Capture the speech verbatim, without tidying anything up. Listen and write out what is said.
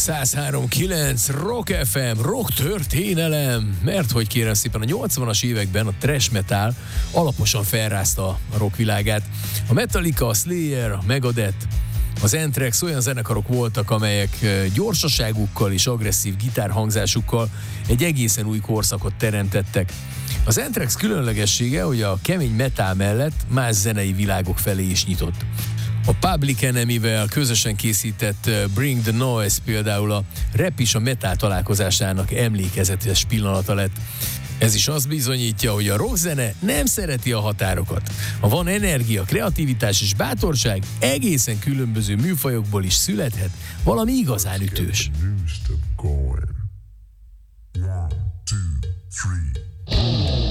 száz három kilenc Rock ef em, rock történelem, mert hogy kérem szépen a nyolcvanas években a thrash metal alaposan felrázta a rock világát. A Metallica, a Slayer, a Megadeth, az Anthrax olyan zenekarok voltak, amelyek gyorsaságukkal és agresszív gitárhangzásukkal egy egészen új korszakot teremtettek. Az Anthrax különlegessége, hogy a kemény metal mellett más zenei világok felé is nyitott. A Public Enemy-vel közösen készített Bring the Noise például a rap és a metal találkozásának emlékezetes pillanata lett. Ez is azt bizonyítja, hogy a rockzene nem szereti a határokat. Ha van energia, kreativitás és bátorság, egészen különböző műfajokból is születhet valami igazán ütős. One, two, three.